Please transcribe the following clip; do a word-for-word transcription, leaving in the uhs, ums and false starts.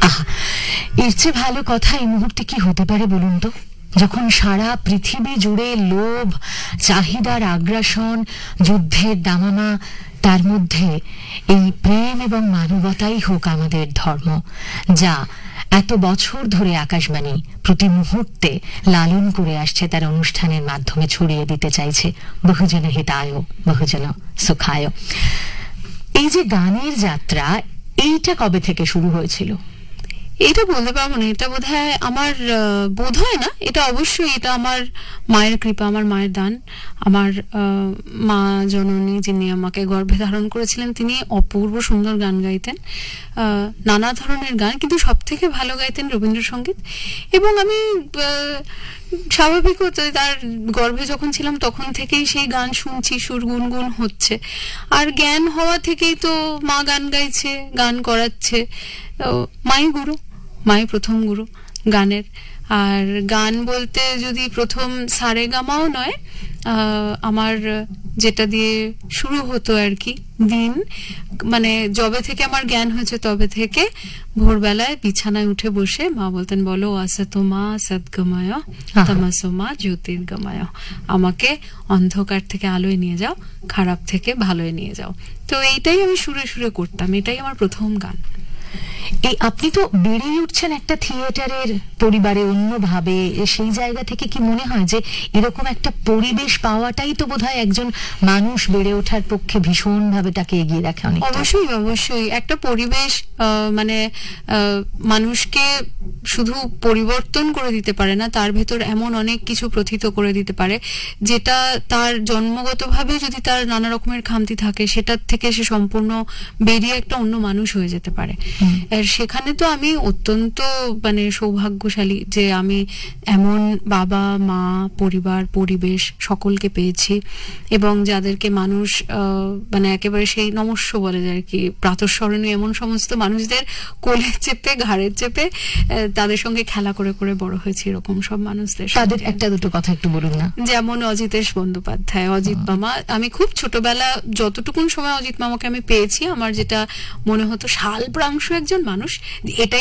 এর চেয়ে ভালো কথা এই মুহূর্তে কি হতে পারে বলুন তো? যখন সারা পৃথিবী জুড়ে লোভ, চাহিদার আগ্রাসন, যুদ্ধের দামামা, তার মধ্যে এই প্রেম এবং মানবতাই হোক আমাদের ধর্ম, যা এত বছর ধরে আকাশবাণী প্রতি মুহূর্তে লালন করে আসছে, তার অনুষ্ঠানের মাধ্যমে ছড়িয়ে দিতে চাইছে বহুজন হিতায় বহুজন সুখায়। এই যে গানের যাত্রা, এইটা কবে থেকে শুরু হয়েছিল? এটা বলতে পারবো না, এটা বোধ হয় আমার বোধ হয় না, এটা অবশ্যই এটা আমার মায়ের কৃপা, আমার মায়ের দান। আমার মা জননী, যিনি আমাকে গর্ভে ধারণ করেছিলেন, তিনি অপূর্ব সুন্দর গান গাইতেন, নানা ধরনের গান, কিন্তু সব থেকে ভালো গাইতেন রবীন্দ্রসঙ্গীত। এবং আমি স্বাভাবিক তার গর্ভে যখন ছিলাম তখন থেকেই সেই গান শুনছি, সুর গুনগুন হচ্ছে। আর জ্ঞান হওয়া থেকেই তো মা গান গাইছে, গান করাচ্ছে। মাই গুরু, মাই প্রথম গুরু গানের। আর গান বলতে যদি প্রথম সারে গামাও নয়, আমার যেটা দিয়ে শুরু হতো আর কি দিন, মানে যবে থেকে আমার জ্ঞান হয়েছে তবে থেকে ভোরবেলায় বিছানায় উঠে বসে মা বলতেন, বলো আসতো মা সদ্গময় তমসো মা জ্যোতির্গময়, আমাকে অন্ধকার থেকে আলোয় নিয়ে যাও, খারাপ থেকে ভালোয় নিয়ে যাও। তো এইটাই আমি সুরে সুরে করতাম, এটাই আমার প্রথম গান। এই আপনি তো বেড়ে উঠছেন একটা থিয়েটারের পরিবারে অন্যভাবে, সেই জায়গা থেকে কি মনে হয় যে এরকম একটা পরিবেশ পাওয়াটাই তো বোধহয় একজন মানুষ বেড়ে ওঠার পক্ষে ভীষণ ভাবে তাকে এগিয়ে রাখে? অনেক অবশ্যই অবশ্যই একটা পরিবেশ মানে মানুষকে শুধু পরিবর্তন করে দিতে পারে না, তার ভেতর এমন অনেক কিছু প্রথিত করে দিতে পারে যেটা তার জন্মগতভাবে যদি তার নানা রকমের খামতি থাকে, সেটার থেকে সে সম্পূর্ণ বেরিয়ে একটা অন্য মানুষ হয়ে যেতে পারে। আর সেখানে তো আমি অত্যন্ত মানে সৌভাগ্যশালী যে আমি এমন বাবা মা, পরিবার, পরিবেশ সকলকে পেয়েছি, এবং যাদেরকে মানুষ মানে একেবারে সেই নমস্য বলে যায় আর কি, প্রাতঃস্মরণীয় এমন সমস্ত মানুষদের কোলে চেপে, ঘাড়ে চেপে তাদের সঙ্গে খেলা করে করে বড় হয়েছে, এরকম সব মানুষদের। তাদের একটা দুটো কথা একটু বলুন না। যেমন অজিতেশ বন্দ্যোপাধ্যায়, অজিত মামা। আমি খুব ছোটবেলা যতটুকুন সময় অজিত মামাকে আমি পেয়েছি, আমার যেটা মনে হতো শাল প্রাংশ একজন মানুষ, এটাই